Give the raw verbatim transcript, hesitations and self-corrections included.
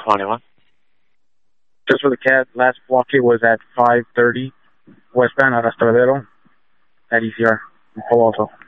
twenty-one. Just for the cat, last blockade was at five thirty, westbound at Astradero, at E C R, in Palo Alto.